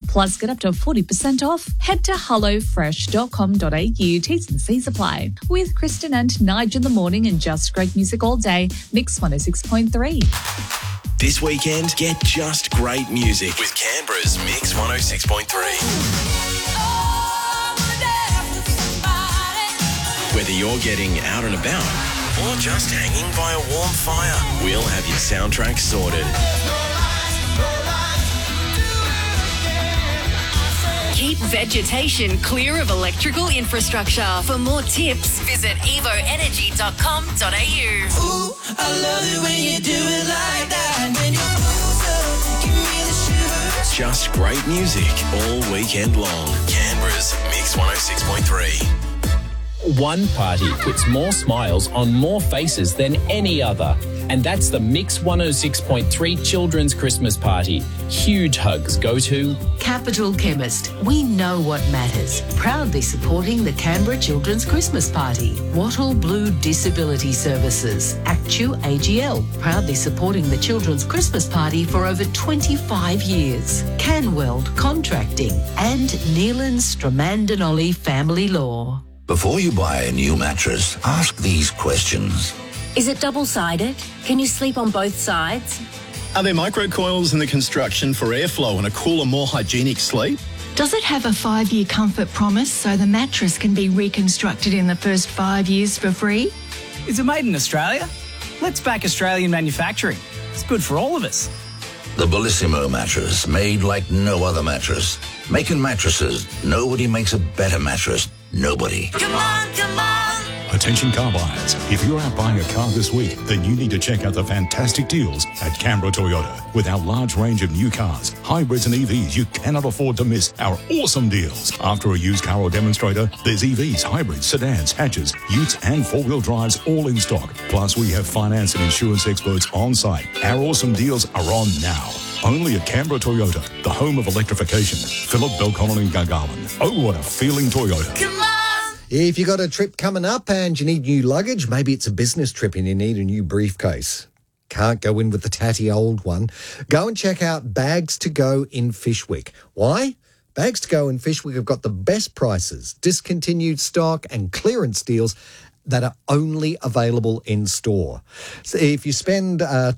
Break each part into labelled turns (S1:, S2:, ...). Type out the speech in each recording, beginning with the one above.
S1: Plus, get up to 40% off. Head to hellofresh.com.au. T's and C's apply. With Kristen and Nige in the morning and just great music all day. Mix 106.3.
S2: This weekend, get just great music with Canberra's Mix 106.3. Whether you're getting out and about or just hanging by a warm fire, we'll have your soundtrack sorted.
S3: Keep vegetation clear of electrical infrastructure. For more tips, visit evoenergy.com.au.
S4: Ooh, I love it when you do it like that. When you give me the shivers.
S2: Just great music all weekend long. Canberra's Mix 106.3.
S5: One party puts more smiles on more faces than any other. And that's the Mix 106.3 Children's Christmas Party. Huge hugs go to
S6: Capital Chemist. We know what matters. Proudly supporting the Canberra Children's Christmas Party. Wattle Blue Disability Services. Actu AGL. Proudly supporting the Children's Christmas Party for over 25 years. Canweld Contracting. And Neelan Stramandinolli Family Law.
S7: Before you buy a new mattress, ask these questions.
S8: Is it double-sided? Can you sleep on both sides?
S9: Are there microcoils in the construction for airflow and a cooler, more hygienic sleep?
S10: Does it have a 5-year comfort promise so the mattress can be reconstructed in the first 5 years for free?
S11: Is it made in Australia? Let's back Australian manufacturing. It's good for all of us.
S7: The Bellissimo mattress, made like no other mattress. Making mattresses, nobody makes a better mattress. Nobody.
S4: Come on, come on.
S12: Attention car buyers. If you're out buying a car this week, then you need to check out the fantastic deals at Canberra Toyota. With our large range of new cars, hybrids and EVs, you cannot afford to miss our awesome deals. After a used car or demonstrator, there's EVs, hybrids, sedans, hatches, utes and four-wheel drives all in stock. Plus, we have finance and insurance experts on site. Our awesome deals are on now. Only at Canberra Toyota, the home of electrification. Phillip, Belconnen and Gargarland. Oh, what a feeling Toyota.
S4: Come on.
S13: If you got a trip coming up and you need new luggage, maybe it's a business trip and you need a new briefcase. Can't go in with the tatty old one. Go and check out Bags to Go in Fishwick. Why? Bags to Go in Fishwick have got the best prices, discontinued stock and clearance deals that are only available in store. So if you spend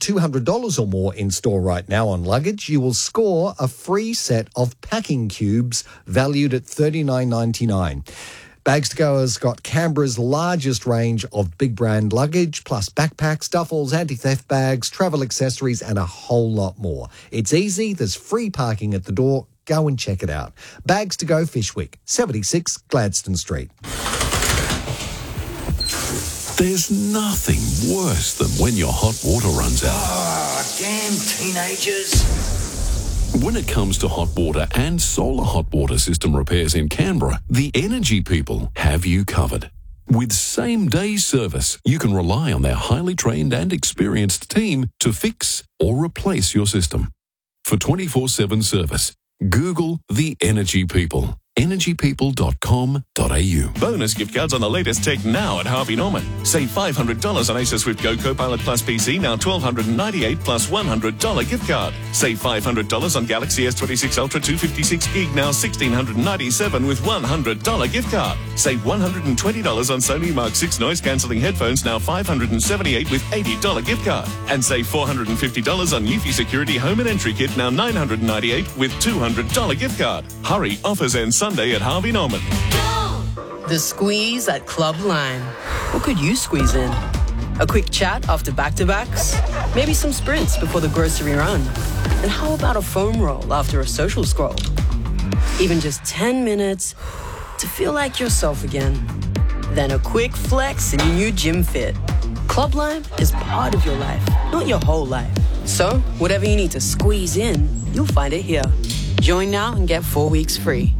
S13: $200 or more in store right now on luggage, you will score a free set of packing cubes valued at $39.99. Bags to Go has got Canberra's largest range of big brand luggage, plus backpacks, duffels, anti-theft bags, travel accessories, and a whole lot more. It's easy. There's free parking at the door. Go and check it out. Bags to Go Fishwick, 76 Gladstone Street.
S14: There's nothing worse than when your hot water runs out.
S4: Oh, damn teenagers.
S14: When it comes to hot water and solar hot water system repairs in Canberra, the Energy People have you covered. With same-day service, you can rely on their highly trained and experienced team to fix or replace your system. For 24/7 service, Google the Energy People. energypeople.com.au.
S15: Bonus gift cards on the latest tech now at Harvey Norman. Save $500 on Acer Swift Go Copilot Plus PC, now $1,298 plus $100 gift card. Save $500 on Galaxy S26 Ultra 256 gig, now $1,697 with $100 gift card. Save $120 on Sony Mark 6 noise cancelling headphones, now $578 with $80 gift card. And save $450 on Eufy Security Home and Entry Kit, now $998 with $200 gift card. Hurry, offers end Sunday at Harvey Norman.
S16: The squeeze at Club Lime. What could you squeeze in? A quick chat after back-to-backs? Maybe some sprints before the grocery run? And how about a foam roll after a social scroll? Even just 10 minutes to feel like yourself again. Then a quick flex in your new gym fit. Club Lime is part of your life, not your whole life. So, whatever you need to squeeze in, you'll find it here. Join now and get 4 weeks free.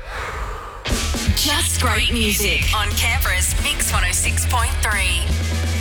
S3: Just great music on Canberra's Mix 106.3.